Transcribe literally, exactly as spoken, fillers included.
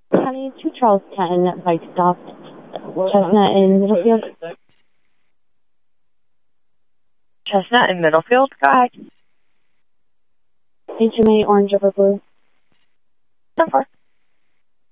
County to Charlestown, bike stop, Chestnut in Middlefield. Chestnut in Middlefield, go ahead. H M A orange over blue. So far.